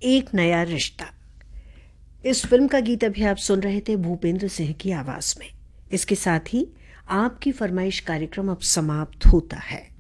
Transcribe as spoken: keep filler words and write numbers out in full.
एक नया रिश्ता। इस फिल्म का गीत अभी आप सुन रहे थे भूपेंद्र सिंह की आवाज में। इसके साथ ही आपकी फरमाइश कार्यक्रम अब समाप्त होता है।